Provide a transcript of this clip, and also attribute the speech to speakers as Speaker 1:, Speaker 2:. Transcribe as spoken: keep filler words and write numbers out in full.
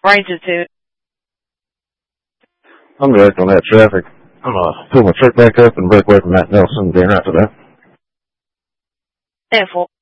Speaker 1: Ranger two.
Speaker 2: I'm direct on that traffic. I'm going to pull my truck back up and break away from that Nelson. Being right to that.
Speaker 1: ten four.